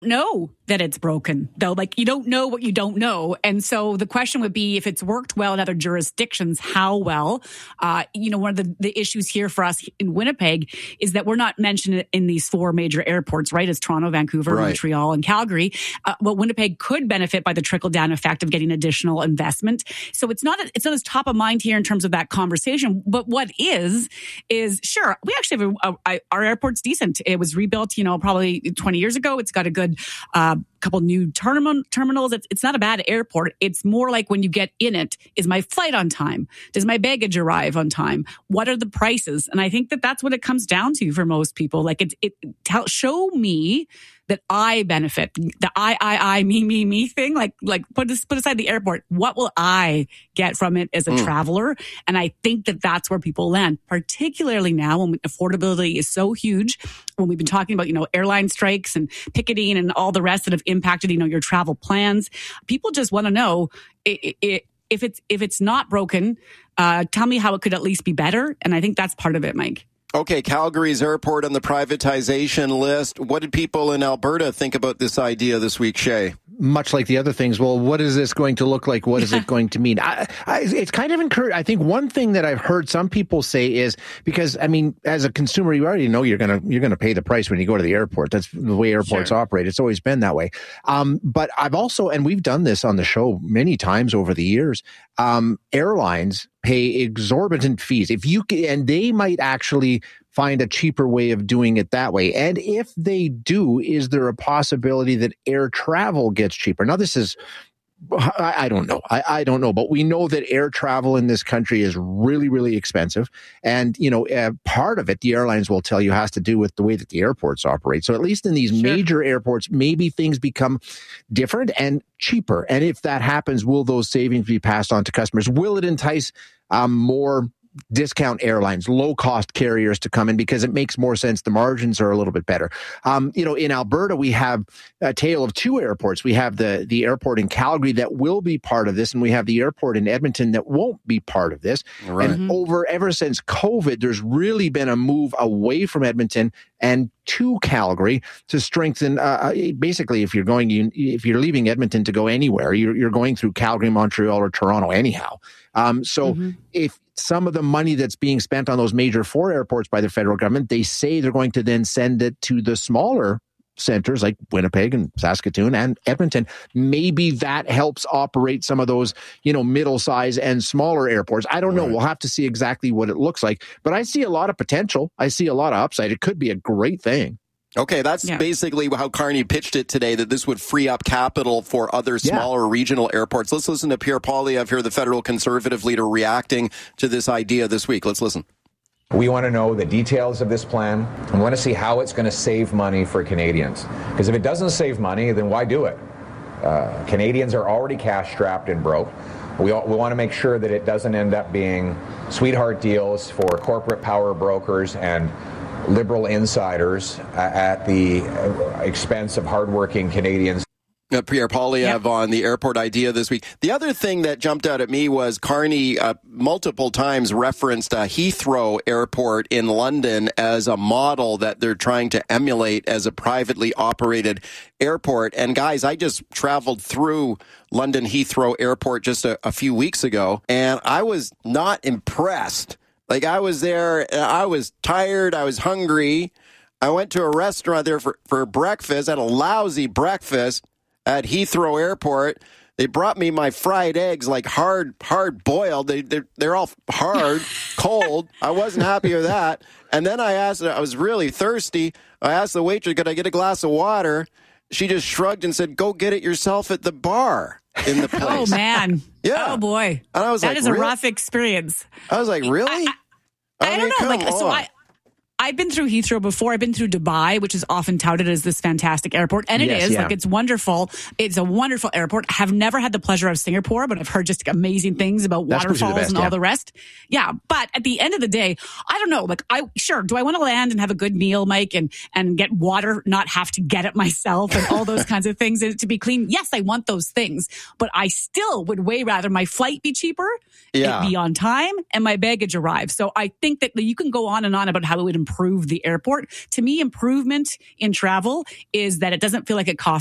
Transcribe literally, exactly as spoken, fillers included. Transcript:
know that it's broken, though. Like, you don't know what you don't know. And so the question would be, if it's worked well in other jurisdictions, how well? Uh, you know, one of the, the issues here for us in Winnipeg is that we're not mentioned in these four major airports, right? As Toronto, Vancouver, right. Montreal, and Calgary. Uh, well, Winnipeg could benefit by the trickle-down effect of getting additional investment. So it's not, it's not as top of mind here in terms of that conversation. But what is, is sure, we actually have a, a, our airport's decent. It was rebuilt, you know, probably twenty years ago. It's got a good uh, couple new term- terminals. It's, it's not a bad airport. It's more like when you get in it, is my flight on time? Does my baggage arrive on time? What are the prices? And I think that that's what it comes down to for most people. Like, it, it tell, show me that I benefit. The I, I, I, me, me, me thing. Like, like put this, put aside the airport. What will I get from it as a mm. traveler? And I think that that's where people land, particularly now when affordability is so huge. When we've been talking about, you know, airline strikes and picketing and all the rest that have impacted, you know, your travel plans. People just want to know it, it, if it's if it's not broken. Uh, tell me how it could at least be better. And I think that's part of it, Mike. Okay, Calgary's airport on the privatization list. What did people in Alberta think about this idea this week, Shay? Much like the other things, well, what is this going to look like? What is it going to mean? I, I, it's kind of encouraging. I think one thing that I've heard some people say is, because, I mean, as a consumer, you already know you're going to you're going to pay the price when you go to the airport. That's the way airports sure. operate. It's always been that way. Um, but I've also, and we've done this on the show many times over the years, um, airlines pay exorbitant fees. If you can, and they might actually find a cheaper way of doing it that way. And if they do, is there a possibility that air travel gets cheaper? Now, this is, I, I don't know. I, I don't know. But we know that air travel in this country is really, really expensive. And, you know, uh, part of it, the airlines will tell you, has to do with the way that the airports operate. So at least in these sure. major airports, maybe things become different and cheaper. And if that happens, will those savings be passed on to customers? Will it entice um, more discount airlines, low-cost carriers to come in because it makes more sense? The margins are a little bit better. Um, you know, in Alberta, we have a tale of two airports. We have the, the airport in Calgary that will be part of this, and we have the airport in Edmonton that won't be part of this. Right. And mm-hmm. over, ever since COVID, there's really been a move away from Edmonton and to Calgary to strengthen. Uh, basically, if you're going, you, if you're leaving Edmonton to go anywhere, you're, you're going through Calgary, Montreal, or Toronto anyhow. Um, so mm-hmm. if some of the money that's being spent on those major four airports by the federal government, they say they're going to then send it to the smaller centers like Winnipeg and Saskatoon and Edmonton. Maybe that helps operate some of those, you know, middle size and smaller airports. I don't know. Right. We'll have to see exactly what it looks like. But I see a lot of potential. I see a lot of upside. It could be a great thing. Okay, that's yeah. basically how Carney pitched it today, that this would free up capital for other smaller yeah. regional airports. Let's listen to Pierre Poilievre here, the federal Conservative leader, reacting to this idea this week. Let's listen. We want to know the details of this plan. We want to see how it's going to save money for Canadians. Because if it doesn't save money, then why do it? Uh, Canadians are already cash-strapped and broke. We, all, we want to make sure that it doesn't end up being sweetheart deals for corporate power brokers and liberal insiders at the expense of hardworking Canadians. Uh, Pierre Poilievre yeah. on the airport idea this week. The other thing that jumped out at me was Carney uh, multiple times referenced uh, Heathrow Airport in London as a model that they're trying to emulate as a privately operated airport. And guys, I just traveled through London Heathrow Airport just a, a few weeks ago, and I was not impressed. Like, I was there, I was tired, I was hungry. I went to a restaurant there for, for breakfast, had a lousy breakfast at Heathrow Airport. They brought me my fried eggs, like hard, hard boiled. They, they're, they're all hard, cold. I wasn't happy with that. And then I asked, I was really thirsty. I asked the waitress, could I get a glass of water? She just shrugged and said, go get it yourself at the bar in the place. Oh, man. Yeah. Oh, boy. And I was that like, is a really? rough experience. I was like, really? I, I, I, I don't know. Like, on. so I... I've been through Heathrow before. I've been through Dubai, which is often touted as this fantastic airport. And it yes, is. Yeah. Like, it's wonderful. It's a wonderful airport. I have never had the pleasure of Singapore, but I've heard just amazing things about That's waterfalls best, and yeah. all the rest. Yeah. But at the end of the day, I don't know. Like, I, sure, do I want to land and have a good meal, Mike, and, and get water, not have to get it myself and all those kinds of things and to be clean? Yes, I want those things. But I still would way rather my flight be cheaper, yeah. it be on time, and my baggage arrive. So I think that you can go on and on about how it would improve improve the airport. To me, improvement in travel is that it doesn't feel like it costs